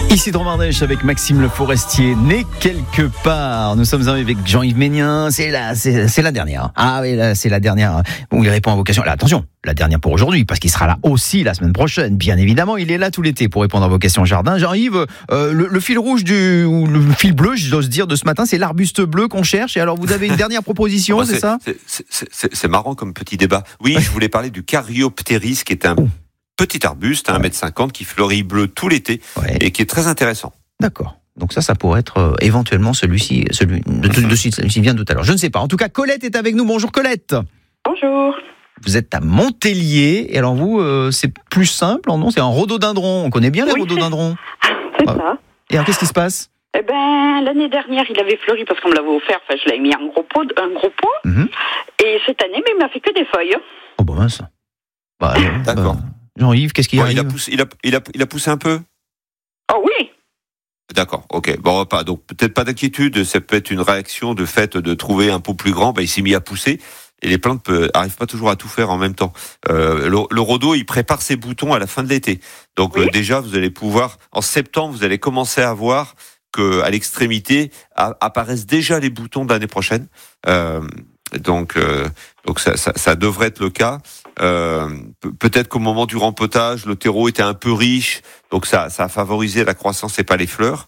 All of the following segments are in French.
Ici Dromardèche avec Maxime Le Forestier, né quelque part. Nous sommes avec Jean-Yves Ménien. C'est la dernière. Ah oui, là, c'est la dernière où il répond à vos questions. Là, attention, la dernière pour aujourd'hui, parce qu'il sera là aussi la semaine prochaine. Bien évidemment, il est là tout l'été pour répondre à vos questions jardin. Jean-Yves, le fil rouge ou le fil bleu, j'ose dire, de ce matin, c'est l'arbuste bleu qu'on cherche. Et alors, vous avez une dernière proposition, c'est ça ? C'est marrant comme petit débat. Oui, je voulais parler du Caryoptéris, qui est un petit arbuste à 1,50 m qui fleurit bleu tout l'été et qui est très intéressant. D'accord. Donc ça pourrait être éventuellement celui qui vient tout à l'heure. Je ne sais pas. En tout cas, Colette est avec nous. Bonjour Colette. Bonjour. Vous êtes à Montélier. Et alors vous, c'est plus simple, non ? C'est un rhododendron. On connaît bien les rhododendrons. C'est ça. Et alors qu'est-ce qui se passe ? Eh ben, l'année dernière, il avait fleuri parce qu'on me l'avait offert. Enfin, je l'avais mis en gros pot. Mm-hmm. Et cette année, mais il m'a fait que des feuilles. Oh ben mince. D'accord. Jean-Yves, qu'est-ce qu'il arrive ? Il a poussé un peu ? Oh oui. D'accord, ok. Bon, donc peut-être pas d'inquiétude, ça peut être une réaction de fait de trouver un pot plus grand, il s'est mis à pousser, et les plantes n'arrivent pas toujours à tout faire en même temps. Le rhodo, il prépare ses boutons à la fin de l'été. Donc déjà, vous allez pouvoir, en septembre, vous allez commencer à voir qu'à l'extrémité apparaissent déjà les boutons de l'année prochaine. Donc ça devrait être le cas. Peut-être qu'au moment du rempotage, le terreau était un peu riche, donc ça a favorisé la croissance et pas les fleurs.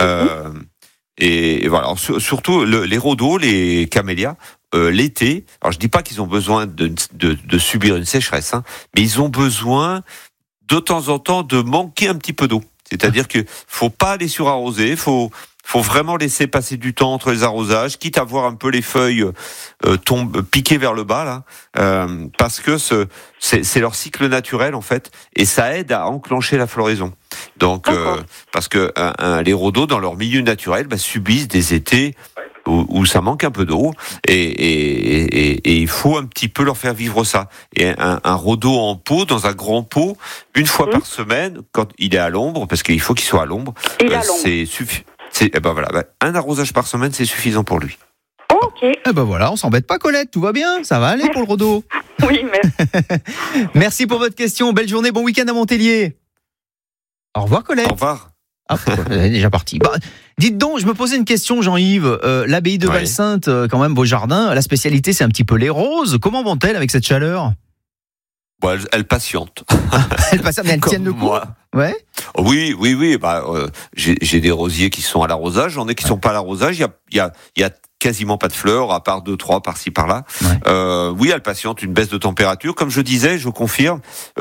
Et voilà. Alors, surtout les rhodos, les camélias, l'été. Alors je dis pas qu'ils ont besoin de subir une sécheresse, mais ils ont besoin de temps en temps de manquer un petit peu d'eau. C'est-à-dire que faut pas les surarroser, faut vraiment laisser passer du temps entre les arrosages, quitte à voir un peu les feuilles piquer vers le bas là, parce que c'est leur cycle naturel en fait, et ça aide à enclencher la floraison. Donc parce que les rhodos dans leur milieu naturel subissent des étés où ça manque un peu d'eau, et il faut un petit peu leur faire vivre ça. Et un rhodo en pot, dans un grand pot, une fois par semaine, quand il est à l'ombre, parce qu'il faut qu'il soit à l'ombre, c'est suffisant. Un arrosage par semaine, c'est suffisant pour lui. Ok. Eh ben voilà, on s'embête pas Colette, tout va bien, ça va aller pour le rhodo. Oui, merci. Merci pour votre question, belle journée, bon week-end à Montélier. Au revoir Colette. Au revoir. Elle est déjà partie. Dites donc, je me posais une question Jean-Yves, l'abbaye de Valsainte, quand même, vos jardins, la spécialité c'est un petit peu les roses, comment vont-elles avec cette chaleur ? Bon, elle patiente. Elle patiente, mais elles tiennent le coup. Ouais. Oui. J'ai des rosiers qui sont à l'arrosage, j'en ai qui sont pas à l'arrosage. Il y a quasiment pas de fleurs, à part 2-3 par-ci par-là. Ouais. Oui, elle patiente une baisse de température. Comme je disais, je confirme,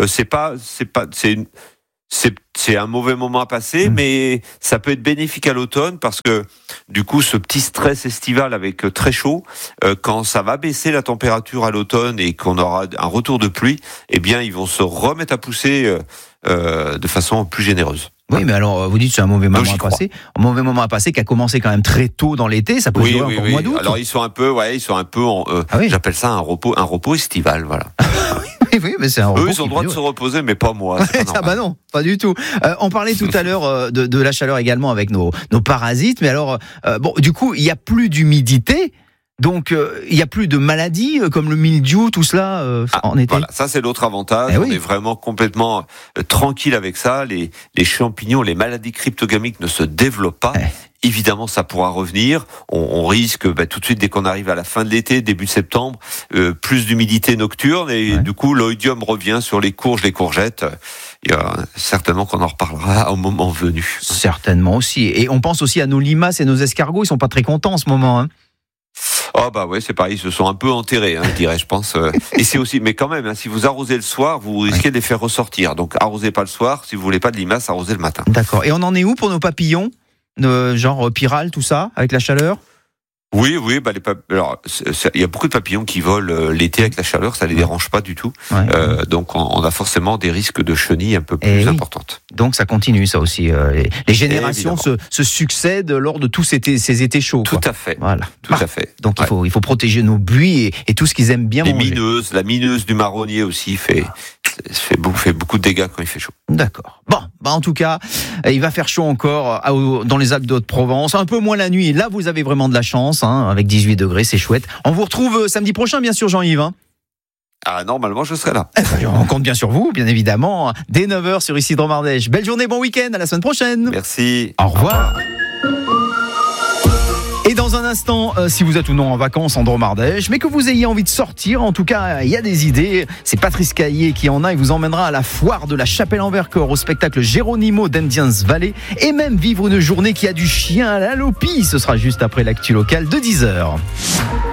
c'est un mauvais moment à passer, mais ça peut être bénéfique à l'automne parce que du coup, ce petit stress estival avec très chaud, quand ça va baisser la température à l'automne et qu'on aura un retour de pluie, eh bien, ils vont se remettre à pousser de façon plus généreuse. Oui, mais alors, vous dites que c'est un mauvais moment à passer. Un mauvais moment à passer qui a commencé quand même très tôt dans l'été, ça peut durer encore au mois d'août. Alors, ils sont un peu j'appelle ça un repos estival, voilà. Oui, mais c'est un eux, ils ont le droit de se reposer, mais pas moi. Pas non, pas du tout. On parlait tout à l'heure de la chaleur également avec nos parasites, mais alors, du coup, il n'y a plus d'humidité. Donc, il n'y a plus de maladies comme le mildiou, tout cela en été. Voilà, ça c'est l'autre avantage. On est vraiment complètement tranquille avec ça. Les champignons, les maladies cryptogamiques ne se développent pas. Évidemment, ça pourra revenir. On risque tout de suite, dès qu'on arrive à la fin de l'été, début septembre, plus d'humidité nocturne et du coup, l'oïdium revient sur les courges, les courgettes. Il y a certainement qu'on en reparlera au moment venu. Certainement aussi. Et on pense aussi à nos limaces et nos escargots. Ils sont pas très contents en ce moment. C'est pareil, ils se sont un peu enterrés, je dirais, je pense. Et c'est aussi, mais quand même, si vous arrosez le soir, vous risquez de les faire ressortir. Donc, arrosez pas le soir. Si vous voulez pas de limaces, arrosez le matin. D'accord. Et on en est où pour nos papillons, genre pyrale, tout ça, avec la chaleur ? Oui, alors il y a beaucoup de papillons qui volent l'été avec la chaleur, ça les dérange pas du tout. Donc on a forcément des risques de chenilles un peu plus importantes. Donc ça continue, ça aussi. Les générations se succèdent lors de tous ces étés chauds. Tout à fait. Voilà. Tout à fait. Donc il faut protéger nos buis et tout ce qu'ils aiment bien manger. La mineuse du marronnier aussi fait beaucoup de dégâts quand il fait chaud. D'accord. Bon, en tout cas, il va faire chaud encore dans les Alpes de Haute-Provence, un peu moins la nuit. Là, vous avez vraiment de la chance, avec 18 degrés, c'est chouette. On vous retrouve samedi prochain, bien sûr, Jean-Yves. Ah, normalement, je serai là. On compte bien sur vous, bien évidemment, dès 9h sur Ici Drôme Ardèche. Belle journée, bon week-end, à la semaine prochaine. Merci. Au revoir. Et dans un instant, si vous êtes ou non en vacances en Drôme Ardèche, mais que vous ayez envie de sortir, en tout cas, il y a des idées. C'est Patrice Caillé qui en a. Il vous emmènera à la foire de la Chapelle-en-Vercors, au spectacle Geronimo d'Indians Valley, et même vivre une journée qui a du chien à la lopie. Ce sera juste après l'actu locale de 10h.